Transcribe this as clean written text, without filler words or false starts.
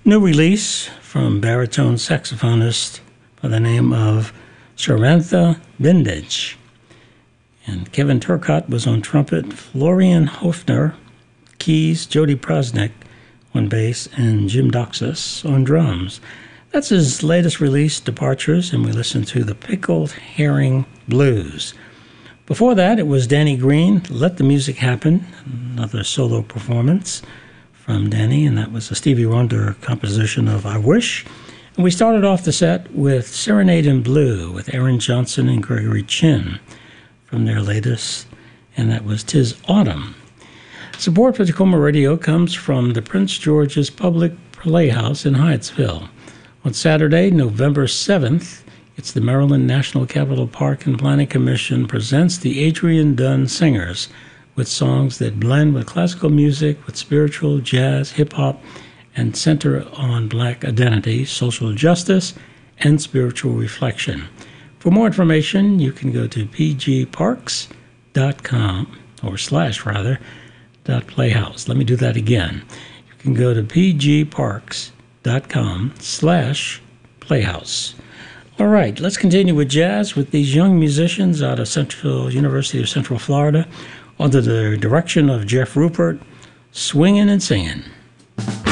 New release from baritone saxophonist by the name of Sarantha Bindage. And Kevin Turcotte was on trumpet, Florian Hofner, keys, Jody Prosnick on bass, and Jim Doxas on drums. That's his latest release, Departures, and we listened to the Pickled Herring Blues. Before that, it was Danny Green, Let the Music Happen, another solo performance from Danny, and that was a Stevie Wonder composition of I Wish. And we started off the set with Serenade in Blue with Aaron Johnson and Gregory Chin from their latest, and that was 'Tis Autumn. Support for Tacoma Radio comes from the Prince George's Public Playhouse in Hyattsville. On Saturday, November 7th, it's the Maryland National Capital Park and Planning Commission presents the Adrian Dunn Singers with songs that blend with classical music, with spiritual, jazz, hip-hop, and center on Black identity, social justice, and spiritual reflection. For more information, you can go to pgparks.com, or /playhouse. Let me do that again. You can go to pgparks.com/playhouse. All right, let's continue with jazz with these young musicians out of Central University of Central Florida under the direction of Jeff Rupert, swinging and singing.